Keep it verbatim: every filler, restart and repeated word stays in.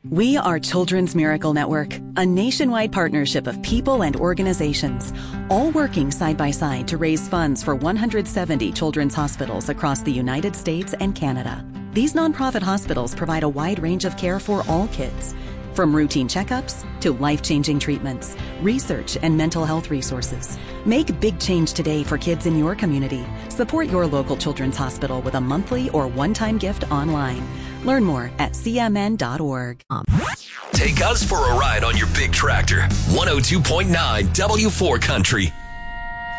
We are Children's Miracle Network, a nationwide partnership of people and organizations, all working side by side to raise funds for one hundred seventy children's hospitals across the United States and Canada. These nonprofit hospitals provide a wide range of care for all kids, from routine checkups to life-changing treatments, research, and mental health resources. Make big change today for kids in your community. Support your local children's hospital with a monthly or one-time gift online. Learn more at c m n dot org. Take us for a ride on your big tractor. one oh two point nine W four Country.